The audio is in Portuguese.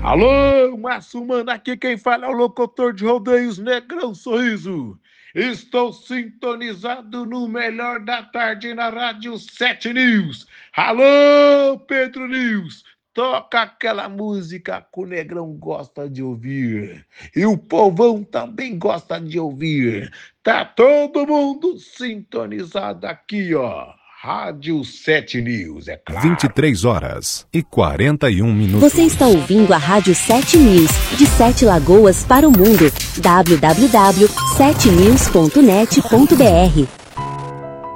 Alô, Márcio Mano, aqui quem fala é o locutor de rodeios Negrão Sorriso. Estou sintonizado no melhor da tarde na Rádio 7 News. Alô, Pedro News, toca aquela música que o Negrão gosta de ouvir. E o povão também gosta de ouvir. Tá todo mundo sintonizado aqui, ó. Rádio 7 News, é claro. 23h41. Você está ouvindo a Rádio 7 News, de 7 Lagoas para o mundo. www.7news.net.br